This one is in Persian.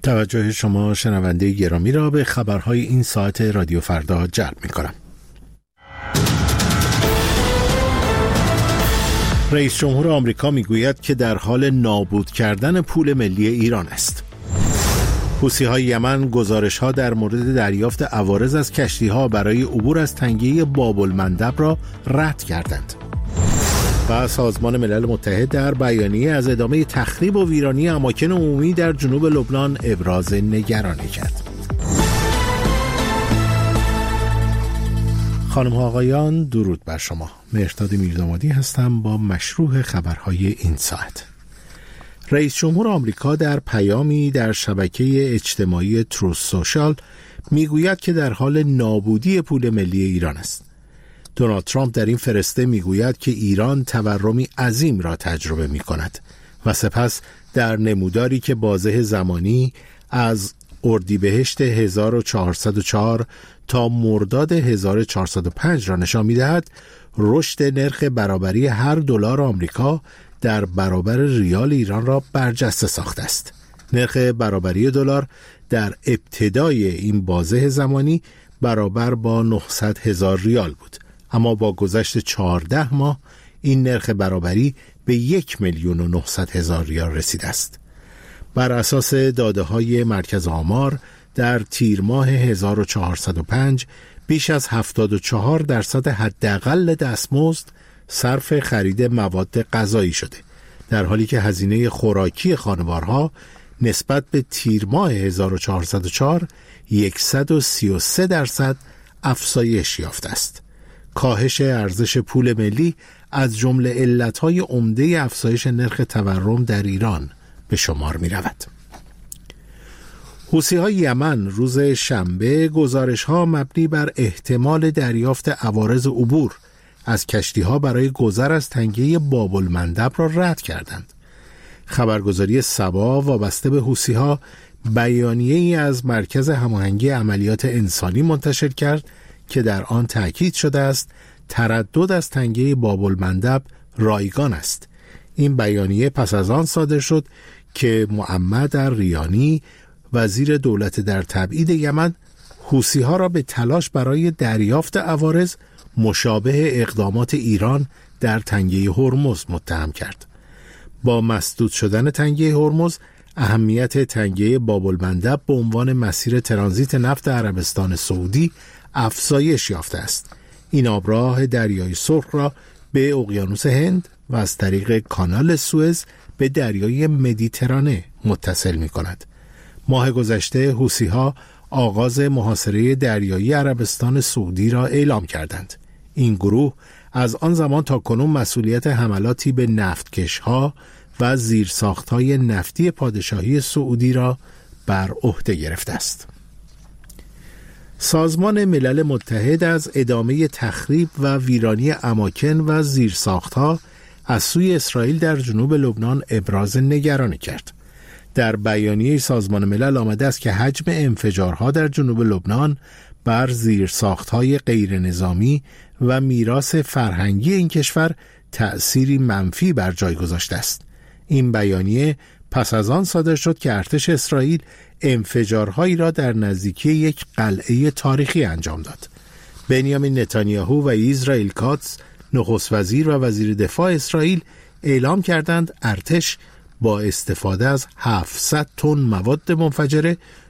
توجه شما شنونده گرامی را به خبرهای این ساعت رادیو فردا جلب می‌کنم. رئیس جمهور آمریکا میگوید که در حال نابود کردن پول ملی ایران است. حوثی‌های یمن گزارش‌ها در مورد دریافت عوارض از کشتی‌ها برای عبور از تنگه باب المندب را رد کردند. و سازمان ملل متحد در بیانیه از ادامه تخریب و ویرانی اماکن عمومی در جنوب لبنان ابراز نگرانی کرد. خانم ها آقایان، درود بر شما. مهرداد میردامادی هستم با مشروح خبرهای این ساعت. رئیس جمهور آمریکا در پیامی در شبکه اجتماعی تروث سوشال میگوید که در حال نابودی پول ملی ایران است. دونالد ترامپ در این فرسته میگوید که ایران تورمی عظیم را تجربه می کند و سپس در نموداری که بازه زمانی از اردیبهشت 1404 تا مرداد 1405 را نشان می دهد، رشد نرخ برابری هر دلار آمریکا در برابر ریال ایران را برجسته ساخته است. نرخ برابری دلار در ابتدای این بازه زمانی برابر با 900,000 ریال بود، اما با گذشت 14 ماه این نرخ برابری به 1,900,000 ریال رسیده است. بر اساس داده‌های مرکز آمار در تیر ماه 1405 بیش از 74% حداقل دستمزد صرف خرید مواد غذایی شده، در حالی که هزینه خوراکی خانوارها نسبت به تیر ماه 1404 133% افزایش یافته است. کاهش ارزش پول ملی از جمله علتهای عمده افزایش نرخ تورم در ایران به شمار می رود. حوثی‌های یمن روز شنبه گزارش‌ها مبنی بر احتمال دریافت عوارض عبور از کشتی‌ها برای گذر از تنگه باب المندب را رد کردند. خبرگزاری سبا وابسته به حوثی‌ها بیانیه‌ای از مرکز هماهنگی عملیات انسانی منتشر کرد که در آن تأکید شده است تردد از تنگه باب المندب رایگان است. این بیانیه پس از آن صادر شد که محمد الریانی وزیر دولت در تبعید یمن حوثی‌ها را به تلاش برای دریافت عوارض مشابه اقدامات ایران در تنگه هرمز متهم کرد. با مسدود شدن تنگه هرمز، اهمیت تنگه باب المندب به عنوان مسیر ترانزیت نفت عربستان سعودی افزایش یافته است. این آبراه دریای سرخ را به اقیانوس هند و از طریق کانال سوئز به دریای مدیترانه متصل می کند. ماه گذشته حوثی‌ها آغاز محاصره دریایی عربستان سعودی را اعلام کردند. این گروه از آن زمان تا کنون مسئولیت حملاتی به نفتکش‌ها و زیرساخت‌های نفتی پادشاهی سعودی را بر عهده گرفته است. سازمان ملل متحد از ادامه تخریب و ویرانی اماکن و زیرساخت‌ها از سوی اسرائیل در جنوب لبنان ابراز نگرانی کرد. در بیانیه سازمان ملل آمده است که حجم انفجارها در جنوب لبنان بر زیرساخت‌های غیر نظامی و میراث فرهنگی این کشور تأثیری منفی بر جای گذاشته است. این بیانیه پس از آن صادر شد که ارتش اسرائیل انفجارهایی را در نزدیکی یک قلعه تاریخی انجام داد. بنیامین نتانیاهو و اسرائیل کاتز، نخست وزیر و وزیر دفاع اسرائیل، اعلام کردند ارتش با استفاده از 700 تن مواد منفجره